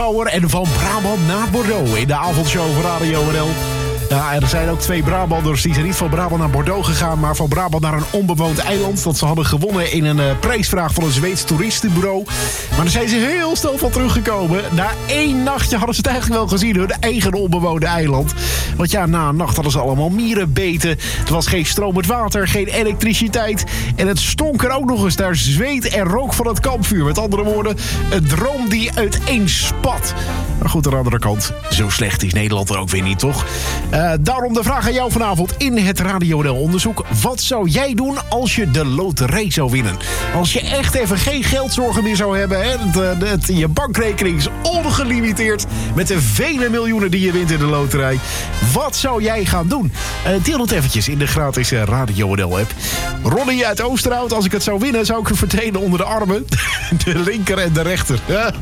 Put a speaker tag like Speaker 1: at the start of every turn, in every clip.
Speaker 1: En van Brabant naar Bordeaux in de avondshow van Radio NL. Ja, er zijn ook 2 Brabanders die zijn niet van Brabant naar Bordeaux gegaan, maar van Brabant naar een onbewoond eiland. Dat ze hadden gewonnen in een prijsvraag van een Zweeds toeristenbureau. Maar daar zijn ze heel snel van teruggekomen. Na 1 nachtje hadden ze het eigenlijk wel gezien, hun eigen onbewoonde eiland. Want ja, na een nacht hadden ze allemaal mierenbeten. Er was geen stromend water, geen elektriciteit. En het stonk er ook nog eens naar zweet en rook van het kampvuur. Met andere woorden, een droom die uiteenspat. Maar goed, aan de andere kant, zo slecht is Nederland er ook weer niet, toch? Daarom de vraag aan jou vanavond in het Radio NL onderzoek. Wat zou jij doen als je de loterij zou winnen? Als je echt even geen geldzorgen meer zou hebben. Hè? Je bankrekening is ongelimiteerd met de vele miljoenen die je wint in de loterij. Wat zou jij gaan doen? Deel het eventjes in de gratis Radio NL app. Ronnie uit Oosterhout, als ik het zou winnen, zou ik hem verdelen onder de armen. De linker en de rechter.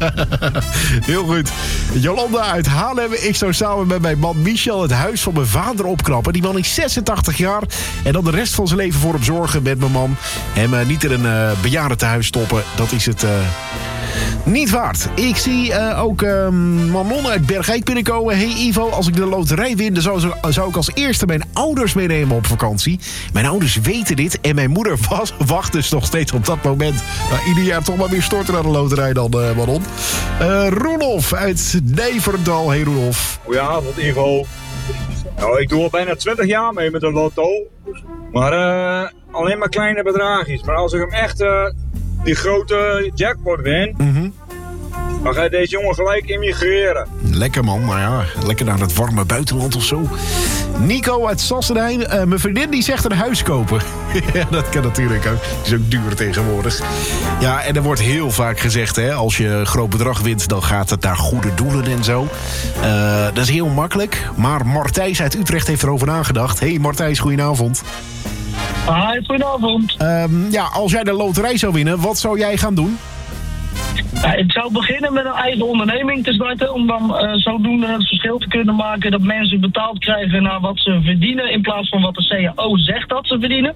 Speaker 1: Heel goed. Jolanda uit Haarlem. Ik zou samen met mijn man Michel het huis van mijn vader opknappen. Die man is 86 jaar. En dan de rest van zijn leven voor hem zorgen met mijn man. Hem niet in een bejaardentehuis stoppen. Dat is het niet waard. Ik zie ook Manon uit Bergijk binnenkomen. Hey Ivo, als ik de loterij win, dan zou ik als eerste mijn ouders meenemen op vakantie. Mijn ouders weten dit en mijn moeder wacht dus nog steeds op dat moment. Nou, ieder jaar toch maar weer storten naar de loterij dan, Manon. Roelof uit Neverdal. Hey Roelof.
Speaker 2: Goedenavond Ivo. Nou, ik doe al bijna 20 jaar mee met de lotto. Maar alleen maar kleine bedragjes. Maar als ik hem echt die grote jackpot win, dan gaat deze jongen gelijk immigreren.
Speaker 1: Lekker man, maar ja, lekker naar het warme buitenland of zo. Nico uit Sassenheim. Mijn vriendin die zegt een huis kopen. Ja, dat kan natuurlijk ook. Het is ook duur tegenwoordig. Ja, en er wordt heel vaak gezegd, hè, als je een groot bedrag wint, dan gaat het naar goede doelen en zo. Dat is heel makkelijk. Maar Martijs uit Utrecht heeft erover nagedacht. Hey Martijs, goedenavond.
Speaker 3: Hi, goedenavond.
Speaker 1: Ja, als jij de loterij zou winnen, wat zou jij gaan doen?
Speaker 3: Ja, ik zou beginnen met een eigen onderneming te starten, om dan zodoende het verschil te kunnen maken dat mensen betaald krijgen naar wat ze verdienen, in plaats van wat de CAO zegt dat ze verdienen.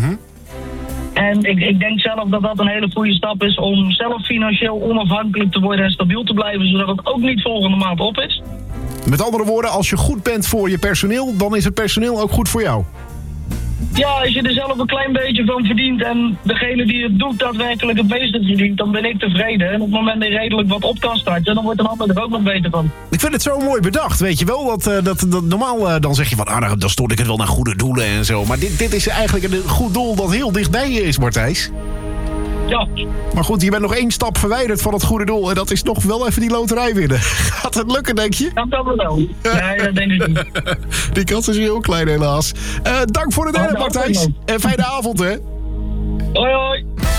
Speaker 3: En ik denk zelf dat dat een hele goede stap is om zelf financieel onafhankelijk te worden en stabiel te blijven, zodat het ook niet volgende maand op is.
Speaker 1: Met andere woorden, als je goed bent voor je personeel, dan is het personeel ook goed voor jou.
Speaker 3: Ja, als je er zelf een klein beetje van verdient en degene die het doet daadwerkelijk het meeste verdient, dan ben ik tevreden. En op het moment dat je redelijk wat op kan starten, dan wordt een ander er ook nog beter van.
Speaker 1: Ik vind het zo mooi bedacht, weet je wel. Dat normaal dan zeg je van, dan stort ik het wel naar goede doelen en zo. Maar dit is eigenlijk een goed doel dat heel dichtbij je is, Martijs.
Speaker 3: Ja.
Speaker 1: Maar goed, je bent nog 1 stap verwijderd van het goede doel. En dat is nog wel even die loterij winnen. Gaat het lukken, denk je?
Speaker 3: Dat kan wel. Nee, dat denk ik niet.
Speaker 1: Die kans is heel klein, helaas. Dank voor het delen, Martijs. En fijne avond, hè.
Speaker 3: Hoi, hoi.